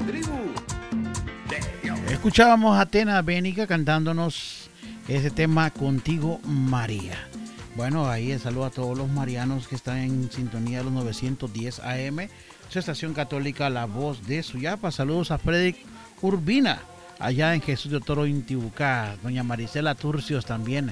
Escuchábamos a Tena Bénica cantándonos ese tema Contigo María. Bueno, ahí el saludo a todos los marianos que están en sintonía de los 910 AM, su estación católica La Voz de Suyapa. Saludos a Frederick Urbina, allá en Jesús de Toro, Intibucá. Doña Marisela Turcios también.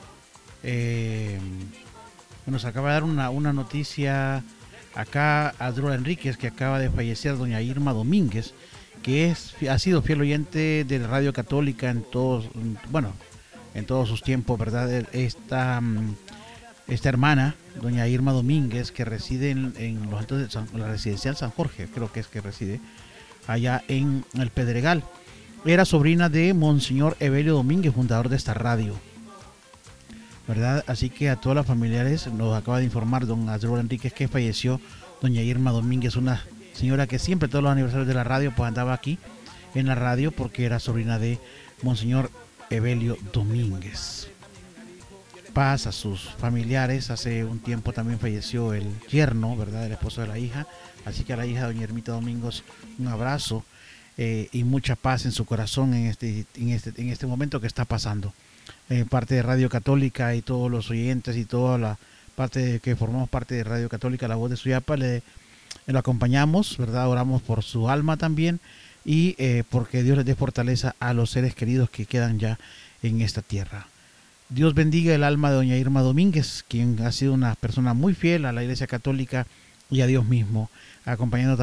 Nos acaba de dar una noticia acá a Adrola Enríquez, que acaba de fallecer doña Irma Domínguez, que ha sido fiel oyente de Radio Católica en todos sus tiempos, ¿verdad? Esta hermana, doña Irma Domínguez, que reside en los altos de la residencial San Jorge, creo que es que reside allá en el Pedregal. Era sobrina de Monseñor Evelio Domínguez, fundador de esta radio, ¿verdad? Así que a todas las familiares nos acaba de informar don Adrola Enríquez que falleció doña Irma Domínguez, una señora que siempre todos los aniversarios de la radio pues andaba aquí en la radio porque era sobrina de Monseñor Evelio Domínguez. Paz a sus familiares. Hace un tiempo también falleció el yerno, ¿verdad?, el esposo de la hija. Así que a la hija doña Ermita Domingos un abrazo y mucha paz en su corazón en este momento que está pasando. Parte de Radio Católica y todos los oyentes y toda la parte que formamos parte de Radio Católica La Voz de Suyapa, lo acompañamos, ¿verdad? Oramos por su alma también y porque Dios les dé fortaleza a los seres queridos que quedan ya en esta tierra. Dios bendiga el alma de doña Irma Domínguez, quien ha sido una persona muy fiel a la Iglesia Católica y a Dios mismo, acompañando